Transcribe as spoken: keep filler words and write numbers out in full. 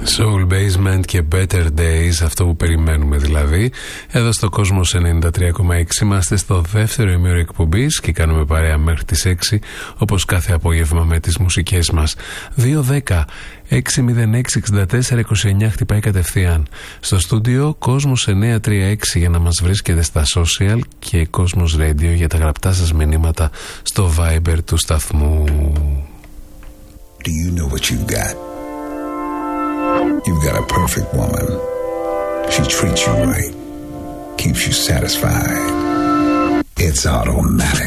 Soul Basement και Better Days, αυτό που περιμένουμε δηλαδή. Εδώ στο Κόσμος ενενήντα τρία κόμμα έξι είμαστε στο δεύτερο ημίωρο εκπομπής και κάνουμε παρέα μέχρι τις έξι, όπως κάθε απόγευμα με τις μουσικές μας. Δύο δέκα έξι μηδέν έξι εξήντα τέσσερα είκοσι εννιά χτυπάει κατευθείαν. Στο στούντιο Κόσμος εννιακόσια τριάντα έξι για να μας βρίσκετε στα social και Κόσμος Radio για τα γραπτά σας μηνύματα στο Viber του σταθμού. Do you know what you've got? You've got a perfect woman. She treats you right, keeps you satisfied. It's automatic.